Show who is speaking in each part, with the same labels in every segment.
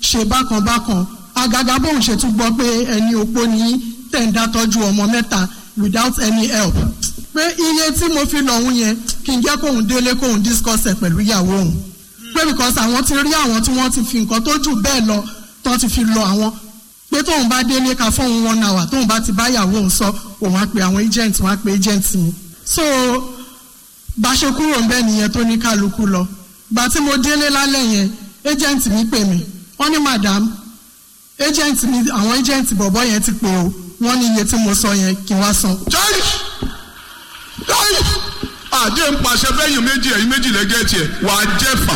Speaker 1: ṣe bákan bákan àgàgà bóun ṣe tún gbọ́ pé ẹni opó ní tẹ̀ǹdà tọ́jú ọmọ mẹ́ta without any help pé iye tí mo fi lọ́hún yẹn kí n jẹ́ kóun délé kóun discuss ẹ̀ pẹ̀lú ìyàwó òun pé because àwọn ti rí àwọn tí wọ́n ti fi nǹkan tó jù bẹ́ẹ̀ lọ tó ti fi lọ àwọn pé tóun bá délé ka fóun 1 hour tóun bá ti bá ìyàwó òun sọ òun á pe àwọn agent wọn á pe agent mi so bá ṣe kúrò ńbẹ̀ nìyẹn tó ní kálukú lọ gbà tí mo délé lálẹ́ yẹn agent mi pè mí wọ́n ní madam agent mi àwọn agent bọ̀bọ̀ yẹn ti pè o wọ́n ní iye tí mo sọ yẹn kí n wá san.
Speaker 2: jai àdé ń pàṣẹ fẹ́yìn méjì ẹ̀yìn méjì lẹ́gẹ́ tiẹ̀ wà á jẹ́fà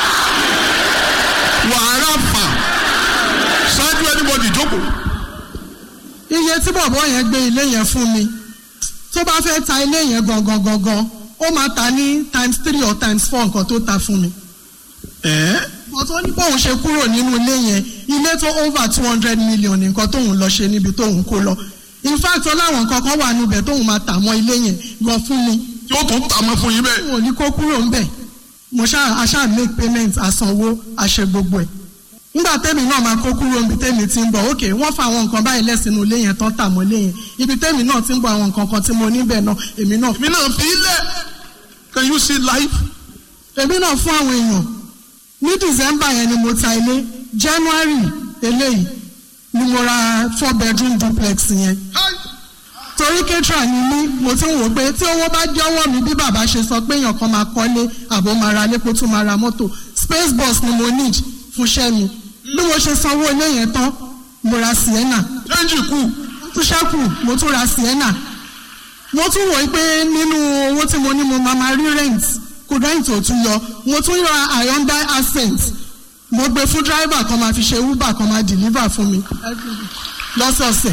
Speaker 2: wà á ráfà ṣáájú anybody jókòó.
Speaker 1: iye tí bọ̀bọ̀ yẹn gbé ilé yẹn fún mi tó bá fẹ́ ta ilé yẹn gangan ó máa ta ní ×3 or ×4 nǹkan tó ta fún mi. bọ́tọ́ ní bóun ṣe kúrò nínú ilé yẹn ilé tó over 200 million nǹkan tóun lọ ṣe níbi tóun kó lọ in fact ọláwọn nǹkan kan wà níbẹ̀ tóun máa tà mọ́ ilé yẹn gan fún mi.
Speaker 2: tí ó tún tà mọ́ fún yín bẹ́ẹ̀.
Speaker 1: mo ní kó kúrò ńbẹ̀ mo ṣáà make payment àsanwó àṣẹ gbogbo ẹ̀ nígbà tẹ́mi náà máa kó kúrò níbi tẹ́mi ti ń bọ̀ ok wọ́n fa àwọn nǹkan báyìí lẹ́sìnú ilé yẹn tán tà mọ́ ilé yẹn ibi tẹ́mi náà ti ń bọ̀ àwọn nǹkan kan tí mo níbẹ̀ náà èmi náà
Speaker 2: fi ilẹ̀ can you see life.
Speaker 1: èmi náà fún àwọn èèyàn ní December yẹn ni mo ta ilé January eléyìí ni mo ra 4 bedroom duplex yẹn torí caterer ni mí mo ti ń wò pé tí owó bá jọ̀wọ́ mi bí bàbá ṣe sọ pé èèyàn kan máa kọ́lé àbò máa ra lépo tún máa ra mọ́tò space bus ni mo need fún iṣẹ́ mi bí mo ṣe sanwó ilé yẹn tán mo ra Sienna
Speaker 2: change kù
Speaker 1: tún ṣẹ́kù mo tún ra Sienna mo tún wò pé nínú owó tí mo ní mo máa rí rent kò rent ò tún yọ mo tún ra Hyundai Accent mo gbé fún driver kan máa fi ṣe Uber kan máa deliver fún mi lọ́sọ̀ọ̀sẹ̀.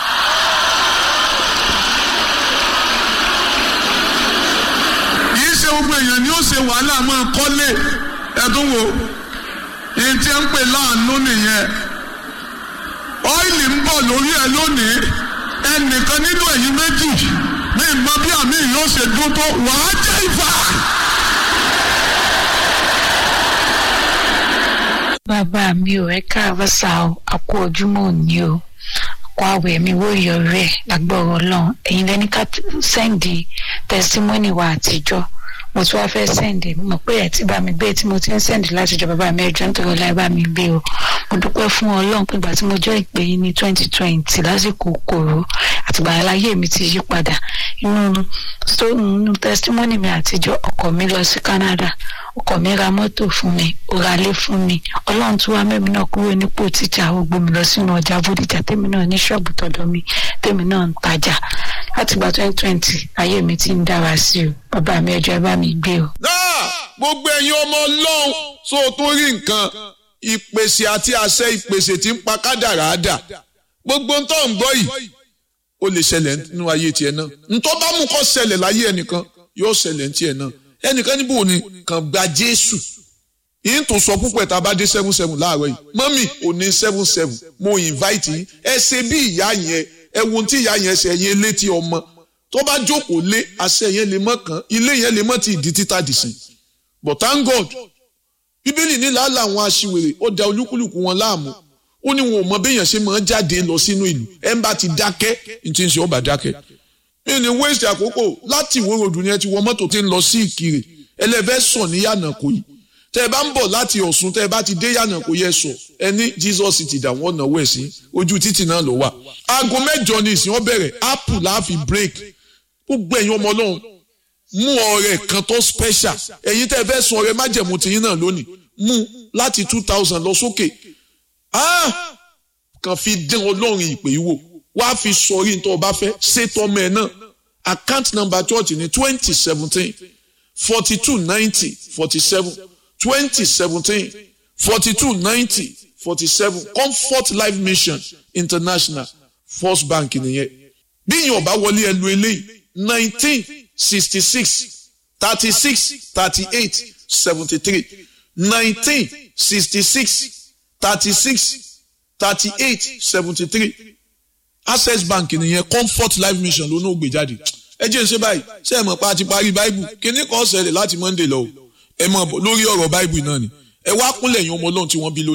Speaker 2: kìí ṣe gbogbo èèyàn ni ó ṣe wàhálà máa kọ́lé ẹ̀dùn wo èyí tí ń pè láàánú nìyẹn ọ́ìlì ń bọ̀ lórí ẹ lónìí ẹnìkan nínú ẹ̀yin méjì ní ìmọ̀ bí àmì yóò ṣe dún tó wàá jẹ́ ìfà.
Speaker 3: bàbá mi ò ẹ káàbọ̀ sá o àkó ojúmọ́ òní o àkó àwẹ̀ mi wó yọrí ẹ̀ lágbọ́rọ̀ ọlọ́run ẹ̀yin lẹ́ni ká sẹ́ǹdì tẹsímọ́nì wa àtijọ́ mo tún wá fẹ́ sẹ́ǹdì mọ̀ pé ẹ̀ ti bá mi gbé tí mo ti ń sẹ́ǹdì láti jọ bàbá mi ẹjọ́ nítorí ọlá ẹ bá mi gbé o mo dúpẹ́ fún ọlọ́run pé ìgbà tí mo jọ ìpè yín ní 2020 lásìkò kòró àtìgbà aláyé mi ti yí padà inú tẹsímọ́nì mi àtijọ́ ọkọ mi lọ sí Canada ọkọ mi ra mọ́tò fún mi ó ra ilé fún mi ọlọ́run tún wá mẹ́mi náà kúrò nípò tíjà ó gbé mi lọ sínú ọjà Bódìjà tèmi náà ní ṣọ́ọ̀bù tọ̀dọ̀ mi tèmi náà ń tajà látìgbà 2020 ayé mi ti ń dára sí o bàbá mi ẹjọ́ ẹ bá mi gbé o.
Speaker 2: náà gbogbo ẹ̀yin ọmọ ọlọ́run tó tún rí nǹkan ìpèsè àti àṣẹ ìpèsè tí ń pa kádàrá dà gbogbo ń tọ́ ń gbọ́ yìí ó lè ṣẹlẹ̀ nínú ayé tiẹ̀ náà ntọ́ bá mú kó ṣẹlẹ̀ láyé ẹnìkan yóò ṣẹlẹ̀ ní tiẹ̀ náà ẹnìkan níbo ni kàn gba Jésù yìí tó sọ púpọ̀ tá a bá dé 77 láàárọ̀ yìí mọ́mì ò ní 77 mo invite yín ẹ ṣe bí ìyá yẹn ẹ wo tí ìyá yẹn ṣe yẹn létí ọmọ tó bá jókòó lé àṣẹ yẹn lè mọ́ kàn ilé yẹn lè mọ́ ti ìdí títà dìsìn but thank God bíbélì ní làálàá àwọn aṣiwèrè ó da olúkúlùkù wọn láàmú ó ní wọn ò mọ béèyàn ṣe máa jáde lọ sínú ìlú ẹ ń bá ti dákẹ́ ní ti ń ṣe ọba dákẹ́ mi ní waste àkókò láti ìwé ròdù ni ẹ ti wọ mọ́tò tí ń lọ sí Ìkirè ẹlẹ́fẹ́ sọ ní Yànàkóyì tẹ́ ẹ bá ń bọ̀ láti Ọ̀ṣun tẹ́ ẹ bá ti dé Yànàkóyì ẹ sọ ẹ ní Jesus ti dà wọ́n náwó ẹ̀ sí ojú títì náà ló wà aago 8 ní ìsìn ó bẹ̀rẹ̀ apple láàfin break gbogbo ẹ̀yin ọmọ Ọlọ́run mú ọrẹ kan tó special ẹ̀yin tẹ́ ẹ fẹ́ sun ọrẹ májẹ̀mú tiyín náà lónìí mú láti 2000 lọ sókè kàn fi dín Ọlọ́run ìpè yìí wò wá fi sọrí ní tó o bá fẹ́ ṣètò ọmọ ẹ̀ náà account number church ní 2017 4290 47 2017 4290 47 Comfort Life Mission International First Bank nìyẹn bí yín ọba wọlé ẹ lu eléyìí 1966 36 38 73 1966 36 38 73 Access Bank nìyẹn Comfort Life Mission ló náà gbé jáde ẹ jẹ́ ń ṣe báyìí ṣé ẹ mọ̀ pa àti parí báìbù kíní kan ṣẹlẹ̀ láti Monday lọ ẹ mọ̀ lórí ọ̀rọ̀ báìbù náà ni ẹ wá kúnlẹ̀ yín ọmọ Ọlọ́run tí wọ́n bí lónìí.